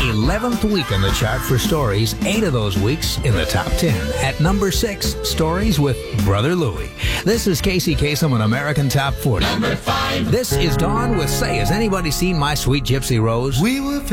11th week in the chart for stories, 8 of those weeks in the top 10. At number 6, Stories with Brother Louie. This is Casey Kasem on American Top 40. Number 5. This is Dawn with Say, Has Anybody Seen My Sweet Gypsy Rose? We were